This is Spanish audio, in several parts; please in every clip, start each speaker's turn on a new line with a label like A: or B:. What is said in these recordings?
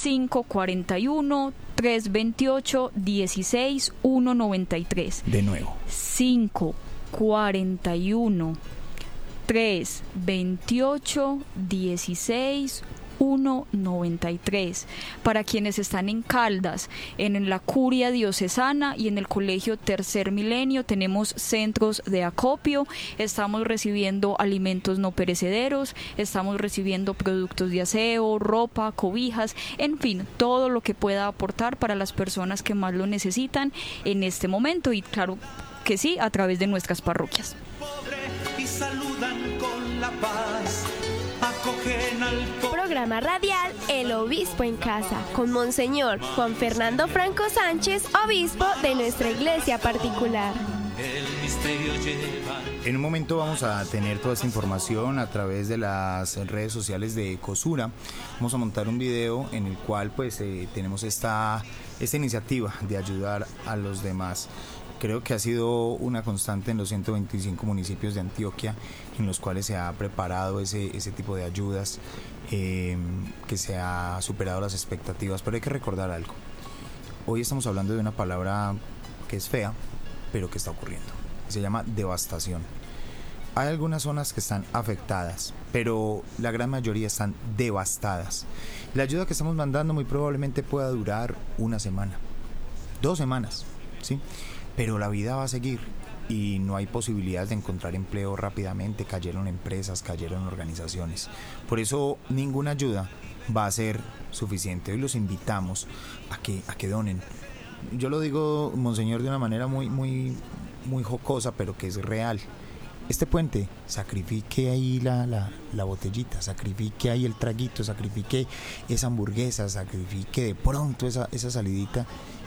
A: 541-328-16193.
B: De nuevo.
A: 541-328-16193. Para quienes están en Caldas, en la Curia Diocesana y en el Colegio Tercer Milenio, tenemos centros de acopio, estamos recibiendo alimentos no perecederos, estamos recibiendo productos de aseo, ropa, cobijas, en fin, todo lo que pueda aportar para las personas que más lo necesitan en este momento, y claro que sí, a través de nuestras parroquias.
C: Y saludan con la paz.
D: Programa radial El Obispo en Casa, con Monseñor Juan Fernando Franco Sánchez, obispo de nuestra iglesia particular.
B: En un momento vamos a tener toda esta información a través de las redes sociales de Ecosura. Vamos a montar un video en el cual pues tenemos esta iniciativa de ayudar a los demás. Creo que ha sido una constante en los 125 municipios de Antioquia, en los cuales se ha preparado ese tipo de ayudas, que se ha superado las expectativas. Pero hay que recordar algo. Hoy estamos hablando de una palabra que es fea, pero que está ocurriendo. Se llama devastación. Hay algunas zonas que están afectadas, pero la gran mayoría están devastadas. La ayuda que estamos mandando muy probablemente pueda durar una semana, 2 semanas, ¿sí? Pero la vida va a seguir y no hay posibilidades de encontrar empleo rápidamente. Cayeron empresas, cayeron organizaciones. Por eso ninguna ayuda va a ser suficiente. Hoy los invitamos a que donen. Yo lo digo, Monseñor, de una manera muy jocosa, pero que es real. Este puente, sacrifique ahí la botellita, sacrifique ahí el traguito, sacrifique esa hamburguesa, sacrifique de pronto esa salidita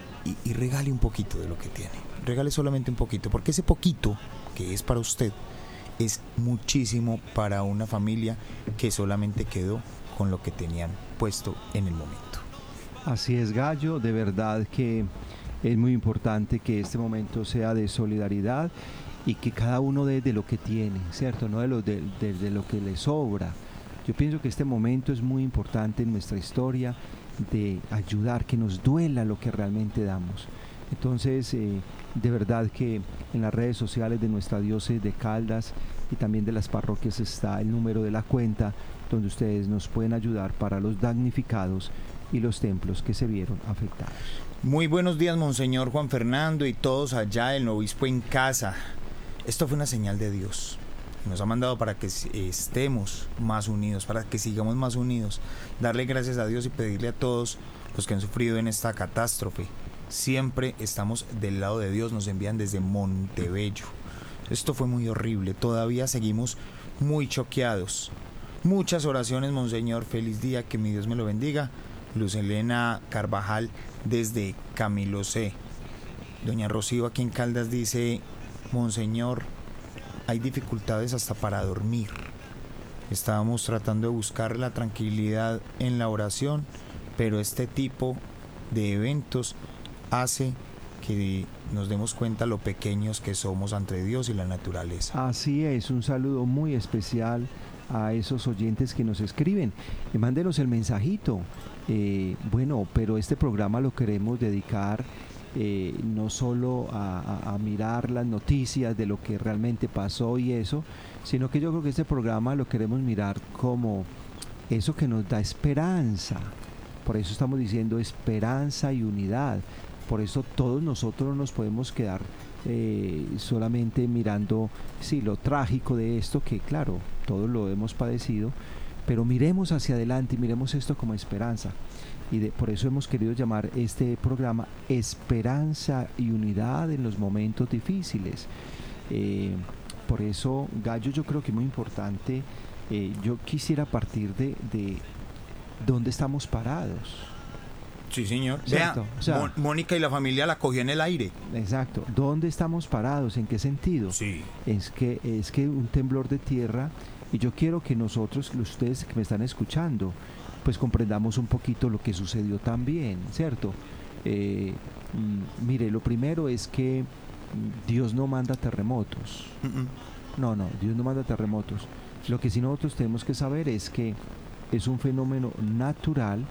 B: y regale un poquito de lo que tiene. Regale solamente un poquito, porque ese poquito que es para usted es muchísimo para una familia que solamente quedó con lo que tenían puesto en el momento.
E: Así es, Gallo, de verdad que es muy importante que este momento sea de solidaridad y que cada uno dé de lo que tiene, ¿cierto? No de lo que le sobra. Yo pienso que este momento es muy importante en nuestra historia, de ayudar, que nos duela lo que realmente damos. Entonces, de verdad que en las redes sociales de nuestra diócesis de Caldas y también de las parroquias está el número de la cuenta donde ustedes nos pueden ayudar para los damnificados y los templos que se vieron afectados.
B: Muy buenos días, Monseñor Juan Fernando y todos allá, el Obispo en Casa. Esto fue una señal de Dios. Nos ha mandado para que estemos más unidos, para que sigamos más unidos, darle gracias a Dios y pedirle a todos los que han sufrido en esta catástrofe. Siempre estamos del lado de Dios, nos envían desde Montebello. Esto fue muy horrible, todavía seguimos muy choqueados. Muchas oraciones, Monseñor, feliz día, que mi Dios me lo bendiga. Luz Elena Carvajal desde Camilo C. Doña Rocío aquí en Caldas dice: Monseñor, hay dificultades hasta para dormir. Estábamos tratando de buscar la tranquilidad en la oración, pero este tipo de eventos hace que nos demos cuenta lo pequeños que somos ante Dios y la naturaleza.
E: Así es, un saludo muy especial a esos oyentes que nos escriben. Mándenos el mensajito. Bueno, pero este programa lo queremos dedicar no solo a mirar las noticias de lo que realmente pasó y eso, sino que yo creo que este programa lo queremos mirar como eso que nos da esperanza. Por eso estamos diciendo esperanza y unidad. Por eso todos nosotros no nos podemos quedar solamente mirando lo trágico de esto, que claro, todos lo hemos padecido, pero miremos hacia adelante y miremos esto como esperanza. Y por eso hemos querido llamar este programa Esperanza y Unidad en los momentos difíciles. Por eso, Gallo, yo creo que es muy importante. Yo quisiera partir de dónde estamos parados.
B: Sí, señor.
E: ¿Cierto?
B: Vea,
E: o sea,
B: Mónica y la familia la cogió en el aire.
E: Exacto. ¿Dónde estamos parados? ¿En qué sentido?
B: Sí.
E: Es que un temblor de tierra, y yo quiero que nosotros, ustedes que me están escuchando, pues comprendamos un poquito lo que sucedió también, ¿cierto? Mire, lo primero es que Dios no manda terremotos. No, Dios no manda terremotos. Lo que sí nosotros tenemos que saber es que es un fenómeno natural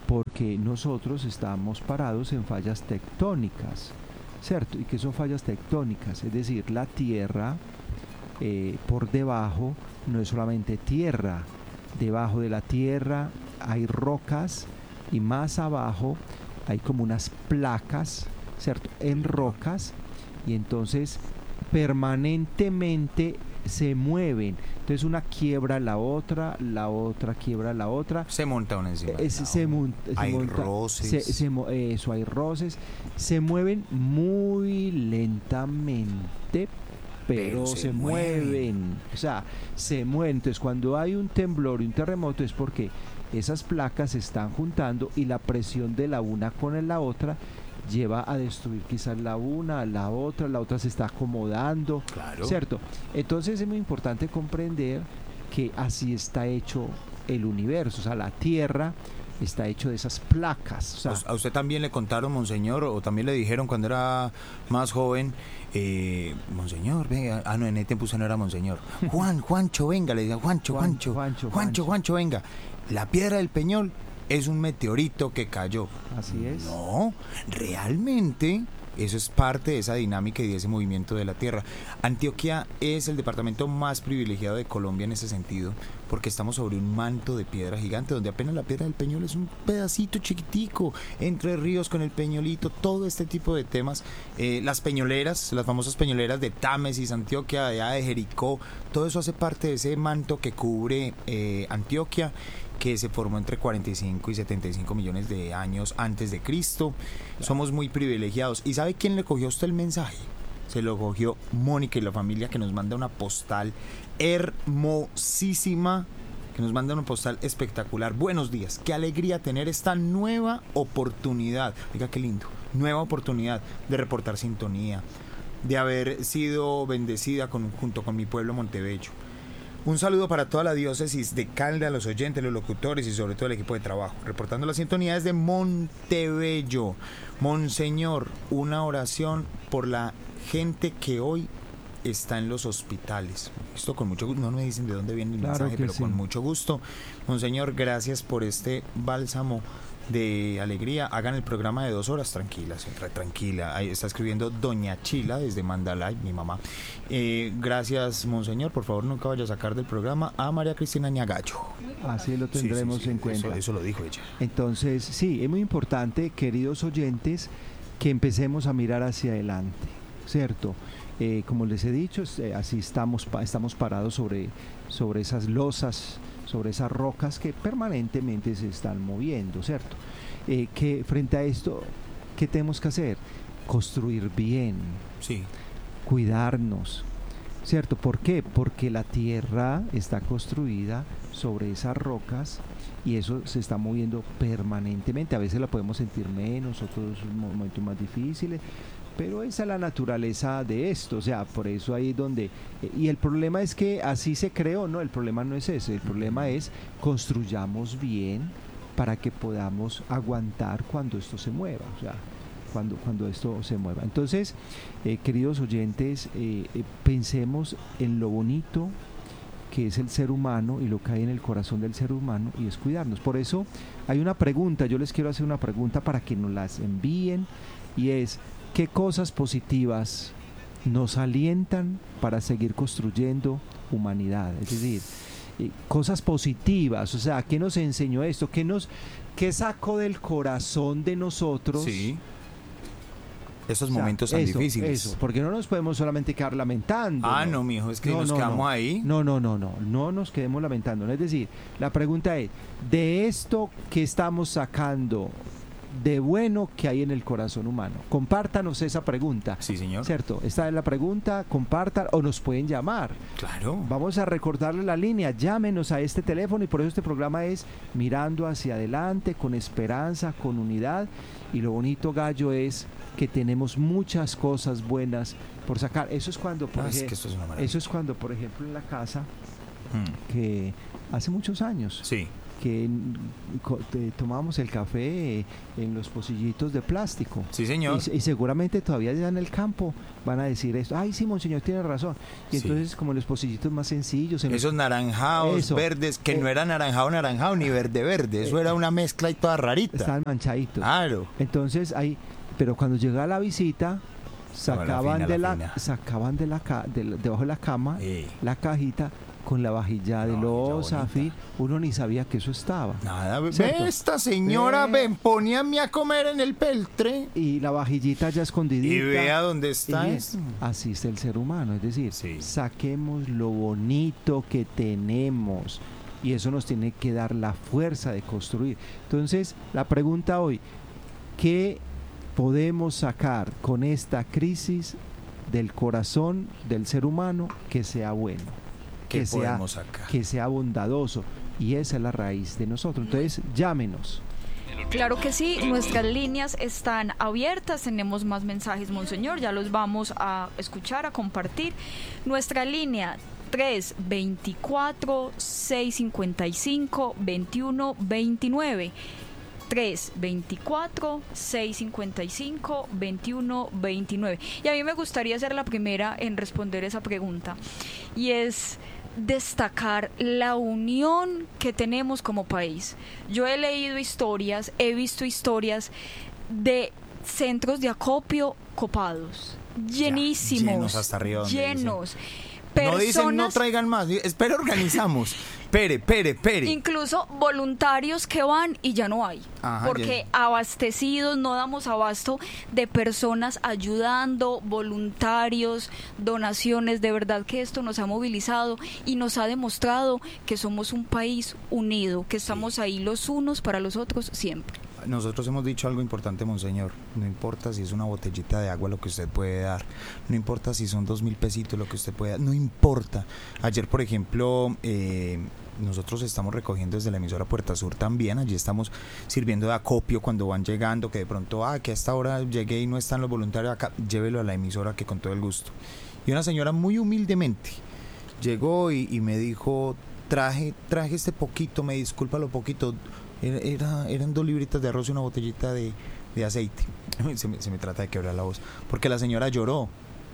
E: porque nosotros estamos parados en fallas tectónicas, ¿cierto? ¿Y qué son fallas tectónicas? Es decir, la tierra por debajo no es solamente tierra, debajo de la tierra hay rocas y más abajo hay como unas placas, ¿cierto? En rocas, y entonces permanentemente se mueven. Entonces una quiebra la otra quiebra la otra.
B: Se monta una encima.
E: Hay
B: roces.
E: Eso, hay roces. Se mueven muy lentamente, pero se mueven. O sea, se mueven. Entonces cuando hay un temblor y un terremoto es porque esas placas se están juntando y la presión de la una con la otra lleva a destruir quizás la otra se está acomodando,
B: claro.
E: ¿Cierto? Entonces es muy importante comprender que así está hecho el universo, o sea, la Tierra está hecho de esas placas. O sea,
B: ¿a usted también le contaron, monseñor, o también le dijeron cuando era más joven, monseñor, venga, no, en ese tiempo usted no era monseñor, Juancho, venga, le decían, Juancho, venga, la piedra del Peñol es un meteorito que cayó?
E: Así es.
B: No, realmente eso es parte de esa dinámica y de ese movimiento de la Tierra. Antioquia es el departamento más privilegiado de Colombia en ese sentido, porque estamos sobre un manto de piedra gigante, donde apenas la piedra del Peñol es un pedacito chiquitico, Entre Ríos con el Peñolito, todo este tipo de temas. Las peñoleras, las famosas peñoleras de Támesis, Antioquia, de allá de Jericó, todo eso hace parte de ese manto que cubre Antioquia, que se formó entre 45 y 75 millones de años antes de Cristo. Somos muy privilegiados. ¿Y sabe quién le cogió a usted el mensaje? Se lo cogió Mónica y la familia, que nos manda una postal hermosísima, que nos manda una postal espectacular. Buenos días, qué alegría tener esta nueva oportunidad. Oiga, qué lindo, nueva oportunidad de reportar sintonía, de haber sido bendecida junto con mi pueblo Montebello. Un saludo para toda la diócesis de Caldas, los oyentes, los locutores y sobre todo el equipo de trabajo. Reportando las sintonías de Montebello. Monseñor, una oración por la gente que hoy está en los hospitales. Esto con mucho gusto, no me dicen de dónde viene el mensaje, pero sí, con mucho gusto. Monseñor, gracias por este bálsamo de alegría. Hagan el programa de 2 horas, tranquila. Ahí está escribiendo Doña Chila desde Mandalay, mi mamá. Gracias, monseñor. Por favor, nunca vaya a sacar del programa a María Cristina Ñagallo.
E: Así lo tendremos en cuenta.
B: Eso lo dijo ella.
E: Entonces, sí, es muy importante, queridos oyentes, que empecemos a mirar hacia adelante, ¿cierto? Como les he dicho, así estamos parados sobre esas losas, sobre esas rocas que permanentemente se están moviendo, ¿cierto? Que frente a esto, ¿qué tenemos que hacer? Construir bien,
B: sí,
E: cuidarnos, ¿cierto? ¿Por qué? Porque la tierra está construida sobre esas rocas y eso se está moviendo permanentemente. A veces la podemos sentir menos, otros momentos más difíciles, pero esa es la naturaleza de esto, o sea, por eso ahí donde... y el problema es que así se creó, ¿no? El problema no es ese, el problema es construyamos bien para que podamos aguantar cuando esto se mueva, o sea, cuando esto se mueva. Entonces, queridos oyentes, pensemos en lo bonito que es el ser humano y lo que hay en el corazón del ser humano, y es cuidarnos. Por eso hay una pregunta, yo les quiero hacer una pregunta para que nos las envíen, y es: ¿qué cosas positivas nos alientan para seguir construyendo humanidad? Es decir, cosas positivas, o sea, ¿qué nos enseñó esto? ¿Qué sacó del corazón de nosotros?
B: Sí. Esos momentos tan difíciles.
E: Eso, porque no nos podemos solamente quedar lamentando.
B: No, mijo, es que nos quedamos ahí.
E: No nos quedemos lamentando. Es decir, la pregunta es, de esto que estamos sacando de bueno que hay en el corazón humano, compártanos esa pregunta.
B: Sí, señor.
E: ¿Cierto? Esta es la pregunta, compartan o nos pueden llamar.
B: Claro.
E: Vamos a recordarle la línea, llámenos a este teléfono, y por eso este programa es Mirando hacia adelante, con esperanza, con unidad, y lo bonito, Gallo, es que tenemos muchas cosas buenas por sacar. Eso es cuando, por ejemplo, en la casa, que hace muchos años,
B: sí,
E: que tomamos el café en los pocillitos de plástico.
B: Sí, señor.
E: Y seguramente todavía ya en el campo van a decir esto. Ay, sí, monseñor, tiene razón. Y
B: Sí.
E: entonces, como los pocillitos más sencillos.
B: Esos naranjados,
E: Eso.
B: verdes, que no era naranjado ni verde. Eso era una mezcla y toda rarita.
E: Están manchaditos.
B: Claro.
E: Entonces, ahí, pero cuando llega la visita, sacaban debajo de la cama la cajita con la vajilla de loza,
B: bonita.
E: fin, uno ni sabía que eso estaba.
B: Nada,
E: ¿Cierto?
B: ve esta señora, ven, poníanme a comer en el peltre.
E: Y la vajillita ya escondidita.
B: Y vea dónde está
E: Y
B: eso.
E: así es el ser humano, es decir,
B: Sí.
E: saquemos lo bonito que tenemos y eso nos tiene que dar la fuerza de construir. Entonces, la pregunta hoy, ¿qué podemos sacar con esta crisis del corazón del ser humano que sea bueno?
B: ¿Qué
E: Que sea,
B: podemos sacar?
E: que sea bondadoso, y esa es la raíz de nosotros. Entonces, llámenos.
A: Claro que sí, nuestras líneas están abiertas, tenemos más mensajes, monseñor, ya los vamos a escuchar, a compartir. Nuestra línea 324-655-2129. 324-655-2129. Y a mí me gustaría ser la primera en responder esa pregunta. Y es destacar la unión que tenemos como país. Yo he leído historias, he visto historias de centros de acopio copados, llenísimos,
B: llenos hasta arriba donde
A: llenos.
B: No dicen no traigan más, espera, organizamos. Pere.
A: Incluso voluntarios que van y ya no hay.
B: Ajá,
A: porque abastecidos, no damos abasto de personas ayudando, voluntarios, donaciones. De verdad que esto nos ha movilizado y nos ha demostrado que somos un país unido, que estamos ahí los unos para los otros siempre.
B: Nosotros hemos dicho algo importante, monseñor. No importa si es una botellita de agua lo que usted puede dar. No importa si son 2.000 pesitos lo que usted puede dar. No importa. Ayer, por ejemplo, nosotros estamos recogiendo desde la emisora Puerta Sur también. Allí estamos sirviendo de acopio cuando van llegando, que de pronto, que a esta hora llegué y no están los voluntarios acá. Llévelo a la emisora, que con todo el gusto. Y una señora muy humildemente llegó y me dijo, traje este poquito, me disculpa lo poquito. Eran 2 libritas de arroz y una botellita de aceite. Se me trata de quebrar la voz. Porque la señora lloró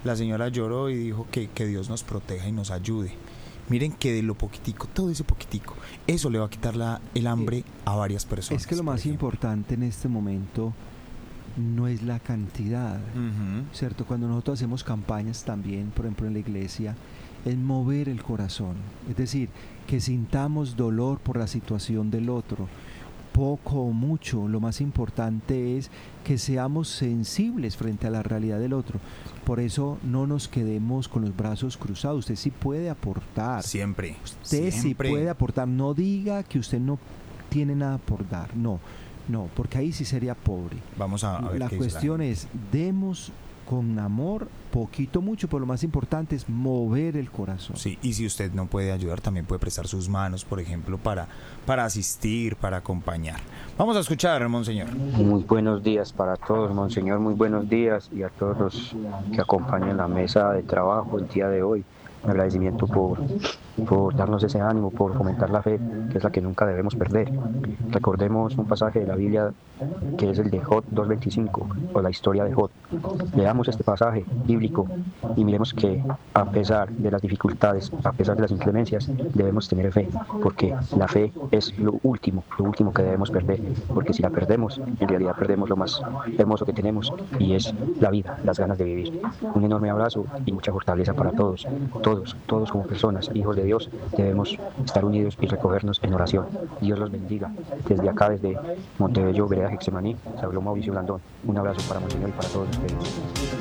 B: y dijo que Dios nos proteja y nos ayude. Miren que de lo poquitico, todo ese poquitico, eso le va a quitar el hambre a varias personas.
E: Es que lo más importante en este momento no es la cantidad, ¿cierto? Cuando nosotros hacemos campañas también, por ejemplo en la iglesia, es mover el corazón. Es decir, que sintamos dolor por la situación del otro. Poco o mucho, lo más importante es que seamos sensibles frente a la realidad del otro. Por eso no nos quedemos con los brazos cruzados. Usted sí puede aportar.
B: Siempre.
E: Usted sí puede aportar. No diga que usted no tiene nada por dar. No, porque ahí sí sería pobre.
B: Vamos a ver.
E: La cuestión es, demos con amor, poquito, mucho, pero lo más importante es mover el corazón.
B: Sí, y si usted no puede ayudar, también puede prestar sus manos, por ejemplo, para asistir, para acompañar. Vamos a escuchar, monseñor.
F: Muy buenos días para todos, monseñor, muy buenos días, y a todos los que acompañan la mesa de trabajo el día de hoy. Un agradecimiento por darnos ese ánimo, por fomentar la fe, que es la que nunca debemos perder. Recordemos un pasaje de la Biblia que es el de Job 2.25, o la historia de Job. Leamos este pasaje bíblico y miremos que a pesar de las dificultades, a pesar de las inclemencias, debemos tener fe, porque la fe es lo último que debemos perder, porque si la perdemos, en realidad perdemos lo más hermoso que tenemos, y es la vida, las ganas de vivir. Un enorme abrazo y mucha fortaleza para todos como personas, hijos de Dios, debemos estar unidos y recogernos en oración. Dios los bendiga. Desde acá, desde Montebello, Vereda Getsemaní, se habló Mauricio Blandón. Un abrazo para Monseñor y para todos ustedes.